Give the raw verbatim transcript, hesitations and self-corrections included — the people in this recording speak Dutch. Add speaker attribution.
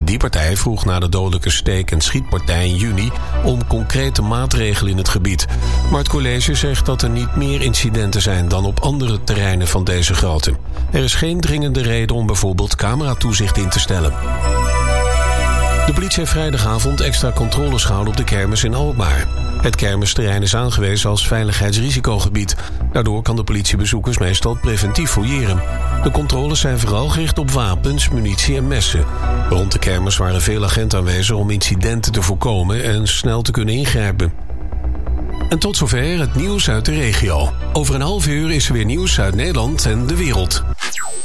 Speaker 1: Die partij vroeg na de dodelijke steek- en schietpartij in juni om concrete maatregelen in het gebied. Maar het college zegt dat er niet meer incidenten zijn dan op andere terreinen van deze grootte. Er is geen dringende reden om bijvoorbeeld cameratoezicht in te stellen. De politie heeft vrijdagavond extra controles gehouden op de kermis in Alkmaar. Het kermisterrein is aangewezen als veiligheidsrisicogebied. Daardoor kan de politie bezoekers meestal preventief fouilleren. De controles zijn vooral gericht op wapens, munitie en messen. Rond de kermis waren veel agenten aanwezig om incidenten te voorkomen en snel te kunnen ingrijpen. En tot zover het nieuws uit de regio. Over een half uur is er weer nieuws uit Nederland en de wereld.